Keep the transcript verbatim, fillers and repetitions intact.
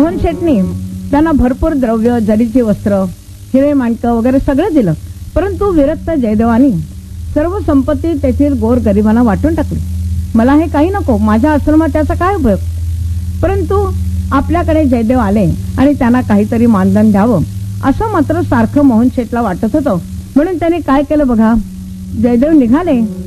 मोहन शेटनी त्यांना भरपूर द्रव्य, जरीची वस्त्र, हिरे माणकं वगैरे सगळं दिलं. परंतु विरक्त जयदेवानी सर्व संपत्ती तेथील गोर गरिबांना वाटून टाकली. मला हे काही नको, माझ्या आश्रमात त्याचा काय उपयोग. परंतु आपल्याकडे जयदेव आले आणि त्यांना काहीतरी मानधन द्यावं असं मात्र सारखं मोहन शेठला वाटत होतं. म्हणून त्यांनी काय केलं बघा, जयदेव निघाले